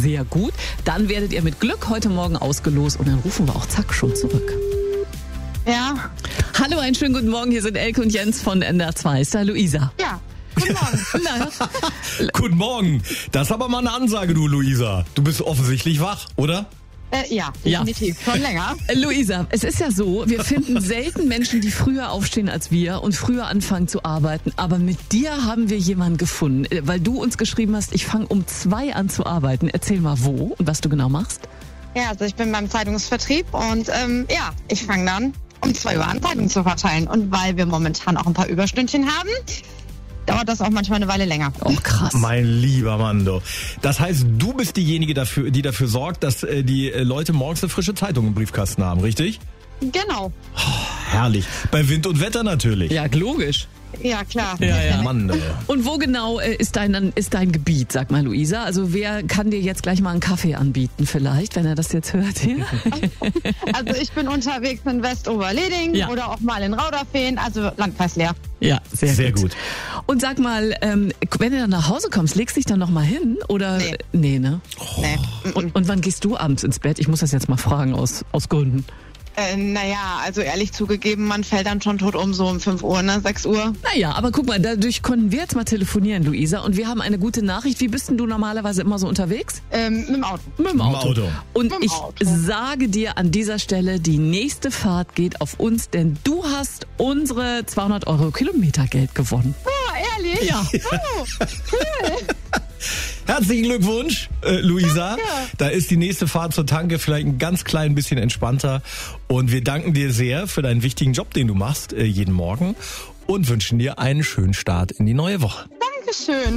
sehr gut. Dann werdet ihr mit Glück heute Morgen ausgelost und dann rufen wir auch zack schon zurück. Ja. Hallo, einen schönen guten Morgen. Hier sind Elke und Jens von NDR2. Ist da Luisa? Ja. Guten Morgen. Guten Morgen. Das ist aber mal eine Ansage, du Luisa. Du bist offensichtlich wach, oder? Ja, definitiv. Schon länger. Luisa, es ist ja so, wir finden selten Menschen, die früher aufstehen als wir und früher anfangen zu arbeiten. Aber mit dir haben wir jemanden gefunden, weil du uns geschrieben hast, ich fange um 2 an zu arbeiten. Erzähl mal wo und was du genau machst. Ja, also ich bin beim Zeitungsvertrieb und ich fange dann um 2 Uhr an, Zeitungen zu verteilen. Und weil wir momentan auch ein paar Überstündchen haben, dauert das auch manchmal eine Weile länger. Oh, krass. Mein lieber Mando. Das heißt, du bist diejenige, die dafür sorgt, dass die Leute morgens eine frische Zeitung im Briefkasten haben, richtig? Genau. Oh, herrlich. Bei Wind und Wetter natürlich. Ja, logisch. Ja, klar. Ja. Mando. Und wo genau ist dein Gebiet, sag mal, Luisa? Also wer kann dir jetzt gleich mal einen Kaffee anbieten vielleicht, wenn er das jetzt hört hier? Also ich bin unterwegs in Westoberleding oder auch mal in Rauderfehn, also Landkreis Leer. Ja, Sehr gut. Und sag mal, wenn du dann nach Hause kommst, legst du dich dann noch mal hin? Oder? Nee, ne? Nee. Und wann gehst du abends ins Bett? Ich muss das jetzt mal fragen aus Gründen. Also ehrlich zugegeben, man fällt dann schon tot so um 5 Uhr, 6 Uhr. Naja, aber guck mal, dadurch konnten wir jetzt mal telefonieren, Luisa. Und wir haben eine gute Nachricht. Wie bist denn du normalerweise immer so unterwegs? Mit dem Auto. Mit dem Auto. Und Mit dem ich Auto. sage dir an dieser Stelle, die nächste Fahrt geht auf uns, denn du hast unsere 200 € Kilometergeld gewonnen. Oh, ehrlich? Ja. Oh, cool. Herzlichen Glückwunsch, Luisa. Danke. Da ist die nächste Fahrt zur Tanke vielleicht ein ganz klein bisschen entspannter. Und wir danken dir sehr für deinen wichtigen Job, den du machst jeden Morgen. Und wünschen dir einen schönen Start in die neue Woche. Dankeschön.